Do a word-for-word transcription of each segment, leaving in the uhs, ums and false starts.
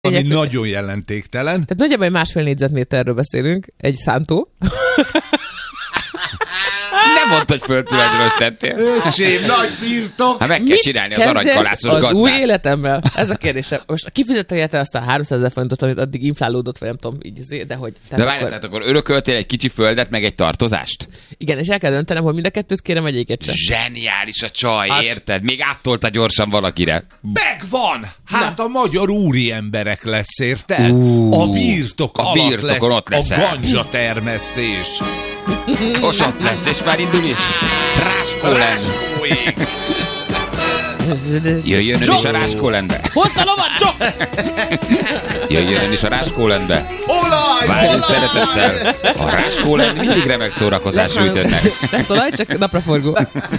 ami Egyek, nagyon jelentéktelen. Tehát nagyjából egy másfél négyzetméterről beszélünk, egy szántó. Nem mondd, hogy földtulajdonos lettél. Öcsém, nagy birtok. Hát meg kell csinálni az aranykalászos gazdát. Az új életemmel? Ez a kérdésem. Most kifizette te azt a háromszázezer forintot, amit addig inflálódott, vagy nem tudom, így, de hogy... De várj, akkor... tehát akkor örököltél egy kicsi földet, meg egy tartozást? Igen, és el kell döntenem, hogy mind a kettőt kérem, vagy egyiket sem. Zseniális a csaj, hát... érted? Még áttolta gyorsan valakire. Megvan! Hát Na. a magyar úri emberek lesz, érted? Uh, a birtok a alatt lesz, ott lesz a ganja termesztés. Most ott lesz, és már indul is. Ráskó lesz. Jöjjön ön is a Ráskólandbe. Hozd a lovat, csok! Jöjjön ön is a Ráskólandbe. Olaj! Várjunk szeretettel. A Ráskóland mindig remek szórakozás nyújt önnek. Lesz olaj, csak napraforgó.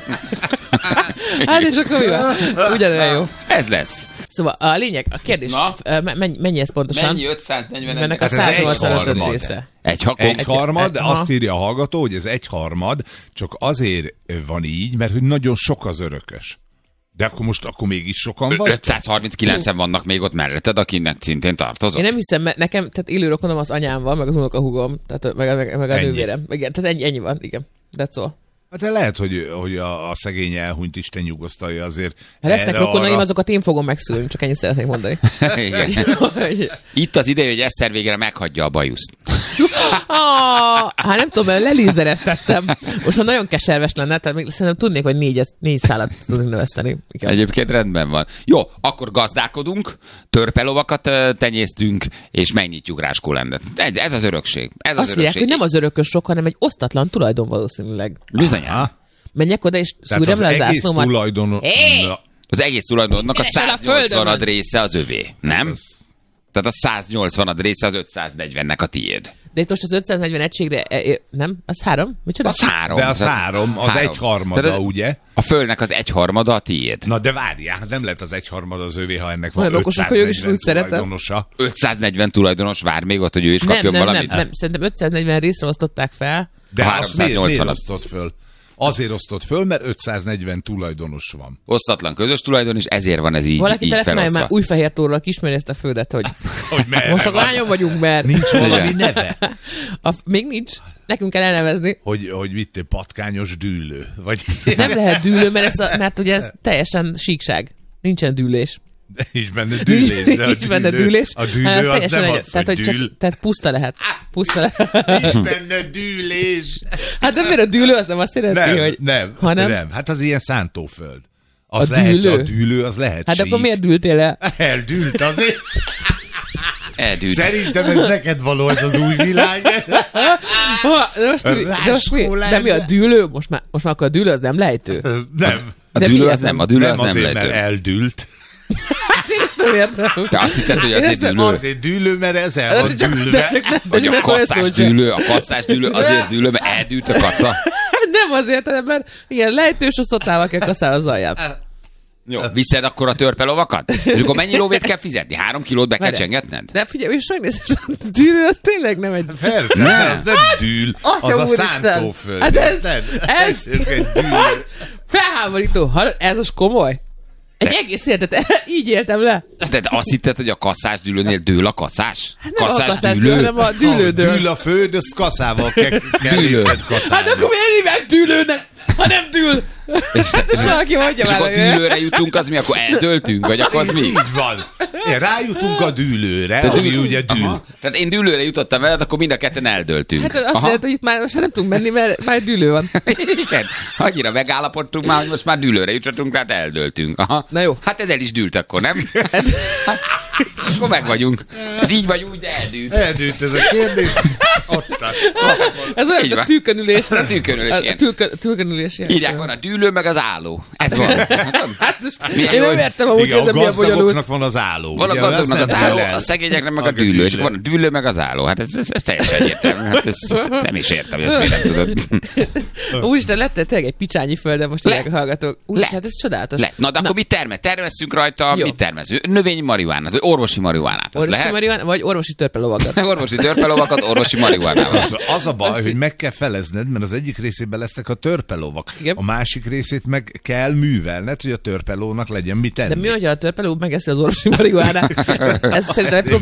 Hát és akkor mi van? Ugyanolyan jó. Ez lesz. Szóval a lényeg, a kérdés, mennyi, mennyi ez pontosan? Mennyi ötszáznegyven? Ennek a száznyolcvanöt része. Egy, ha- egy harmad, egy, azt írja a hallgató, hogy ez egy harmad, csak azért van így, mert hogy nagyon sok az örökös. De akkor most akkor mégis sokan van? ötszázharminckilencen vannak még ott melletted, akinek szintén tartozom. Én nem hiszem, mert nekem, tehát élő rokonom az anyám van, meg az unokahúgom, tehát meg, meg, meg a ennyi. Nővérem. Igen, tehát ennyi, ennyi van, igen. That's all. Hát lehet, hogy, hogy a, a szegény elhunyt Isten nyugosztalja azért. Ha lesznek rokonaim, arra... azokat én fogom megszülni, csak ennyit szeretnék mondani. Itt az ideje, hogy Eszter végre meghagyja a bajuszt. ah, hát nem tudom, mert lelízereztettem. Most már nagyon keserves lenne, tehát még szerintem tudnék, hogy négy, négy szállat tudnék növeszteni. Igen. Egyébként rendben van. Jó, akkor gazdálkodunk, törpelovakat tenyésztünk, és megnyitjuk Ráskólandet. Ez, ez az örökség. Ez Azt az írják, hogy nem az örökös sok, hanem egy osztatlan tulajdon valószínűleg. Bizonyán. Menjek oda, és szúrjam le a zászlómat. Tulajdono... Hey! Az egész tulajdonnak a száznyolcvan része az övé, nem? Ez... Tehát a száznyolcvan része az ötszáznegyvennek a tiéd. De itt most az ötszáznegyven egységre, nem? Az három? Micsoda? Az három. De az három, az három. Egyharmada, ugye? A földnek az egyharmada a tiéd. Na de várjál, nem lehet az egyharmada az övé, ha ennek van Olyan ötszáznegyven tulajdonosa. ötszáznegyven tulajdonos vár még ott, hogy ő is nem, kapjon nem, valamit? Nem, nem, szerintem ötszáznegyven részre osztották fel. De azt miért, miért osztott föl? Azért osztott föl, mert ötszáznegyven tulajdonos van. Osztatlan közös tulajdon, és ezért van ez így, Valaki így felosztva. Valaki már Újfehértórról ismeri ezt a földet, hogy, hogy most csak lányom vagyunk, mert... Nincs valami neve. A, még nincs. Nekünk kell elnevezni. Hogy, hogy mit, patkányos dűlő. Vagy... Nem lehet dűlő, mert, ez a, mert ugye ez teljesen síkság. Nincsen dűlés. De nincs benne dűlés. De a nincs dűlő, benne dűlés. A dűlő az nem egy, az, tehát, hogy hogy dűl. Csak, tehát puszta lehet. Puszta lehet. Nincs benne dűlés. Hát de miért a dűlő az nem azt jelenti, nem, hogy... Nem, hanem... nem. Hát az ilyen szántóföld. Az a lehet, dűlő? A dűlő az lehet Hát sík. akkor miért dűltél el? Eldűlt azért. Eldűlt. Szerintem ez neked való, ez az új világ. Ha, de, most, de, most mi, de mi a dűlő? Most már, most már akkor a dűlő az nem lejtő? Nem. A dűlő az nem, a dűlő nem az azért, nem lejtő. mert eldűlt. Hát én ezt nem értem. De azt hitted, hogy azért dűlő? Azért dűlő, mert ez el van dűlve. Vagy a kasszás dűlő, a kasszás dűlő azért dűlő, mert eldűlt a kassa. Nem azért, hanem mert ilyen lejtős osztottával kell kasszára az alját. Jó, viszed akkor a törpelovakat? És akkor mennyi lóvét kell fizetni? Három kilót be kell csengetned? De figyelj, és megnézed, a dűlő az tényleg nem egy... Persze, nem. Az nem dűl, az a szántóföld. Hát ez, ez, felháborító. Ez az komoly? Egy egész életet így éltem le. De azt hitted, hogy a kasszás dűlőnél dől a kasszás? Hát nem kasszás a kasszás dűlő, hanem a dűlő dől. Dűl a föld, azt kasszával kell, kell érted kasszával. Hát akkor miért hívják dűlőnek, ha nem dűl? És, hát és valaki mondja és már. És akkor dűlőre jutunk, az mi? Akkor eldöltünk? Vagy akkor az mi? Így van. Én rájutunk a dűlőre, Te ami dűl... ugye dűl. Aha. Tehát én dűlőre jutottam veled, akkor mind a ketten eldöltünk. Hát azt jelenti, hogy itt már most nem tudunk menni, mert már dűlő van. Igen. Annyira megállapodtunk már, hogy most már dűlőre jutottunk, tehát eldöltünk. Aha. Na jó. Hát ez el is dűlt akkor, nem? Hát, akkor meg vagyunk. Ez így vagy úgy, de eldűlt. Eldűlt ez a kérdés. Ez olyan, a tűkönülés. A tűkönülés, ilyen. A tűkönülés, ilyen. Írják, van a dűlő, meg az álló. Ez van. Hát én nem értem, amúgy ez a milyen bonyolult. Van az álló. Van a gazdagoknak az álló, a szegényeknek meg a dűlő. És van a dűlő, meg az álló. Hát ez, ez, ez teljesen egyértelmű. Hát ez, ez nem is értem, hogy ezt miért nem tudod. Úristen, lett tényleg egy picsányi földem, most írják a hallgatók. Úristen, hát ez csodálatos. Na, de akkor mit termel? Termesszünk rajta, mit termezünk? Növényi marihuánát, vagy orvosi marihuánát. Az Orvosi lehet? marihuánát, vagy orvosi törpelovakat. Orvosi törpelovakat, orvosi marihuánával. Az a baj, hogy meg kell felezned, mert az egyik részében lesznek a törpelovak. Igen. A másik részét meg kell művelned, hogy a törpelónak legyen mit tenni. De mi, hogyha a törpeló megeszi az orvosi marihuánát? Ez szerintem egy